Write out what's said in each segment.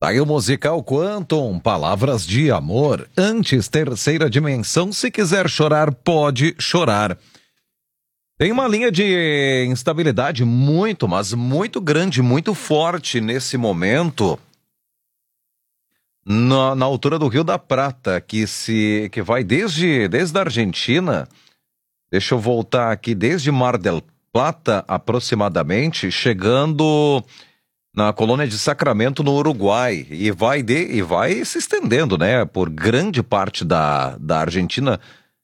Tá aí o musical Quantum, Palavras de Amor. Antes, terceira dimensão, se quiser chorar, pode chorar. Tem uma linha de instabilidade muito, mas muito grande, muito forte nesse momento, na altura do Rio da Prata, que vai desde a Argentina. Deixa eu voltar aqui, desde Mar del Plata, aproximadamente, chegando na colônia de Sacramento, no Uruguai, e vai se estendendo, né, por grande parte da Argentina,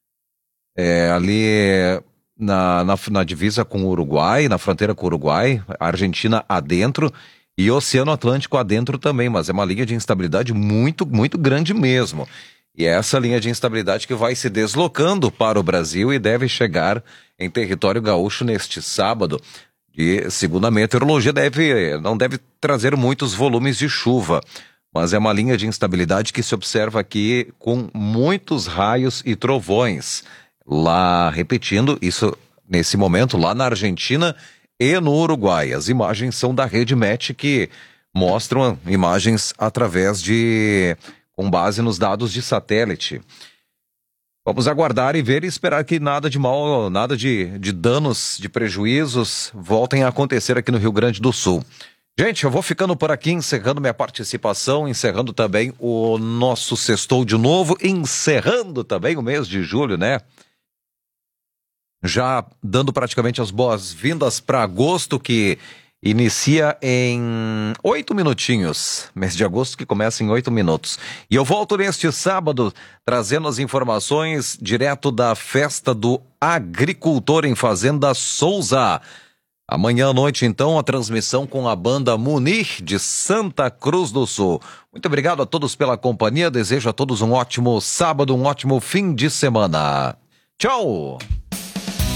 ali na divisa com o Uruguai, na fronteira com o Uruguai, Argentina adentro e Oceano Atlântico adentro também, mas é uma linha de instabilidade muito, muito grande mesmo. E é essa linha de instabilidade que vai se deslocando para o Brasil e deve chegar em território gaúcho neste sábado. E, segundo a meteorologia, não deve trazer muitos volumes de chuva, mas é uma linha de instabilidade que se observa aqui com muitos raios e trovões. Lá, repetindo, isso nesse momento, lá na Argentina e no Uruguai. As imagens são da Rede Met, que mostram imagens com base nos dados de satélite. Vamos aguardar e ver e esperar que nada de mal, nada de danos, de prejuízos voltem a acontecer aqui no Rio Grande do Sul. Gente, eu vou ficando por aqui, encerrando minha participação, encerrando também o nosso Sextou de Novo, encerrando também o mês de julho, né? Já dando praticamente as boas-vindas para agosto, que inicia em 8 minutinhos. Mês de agosto que começa em 8 minutos. E eu volto neste sábado trazendo as informações direto da festa do agricultor em Fazenda Souza. Amanhã à noite, então, a transmissão com a banda Munir de Santa Cruz do Sul. Muito obrigado a todos pela companhia. Desejo a todos um ótimo sábado, um ótimo fim de semana. Tchau!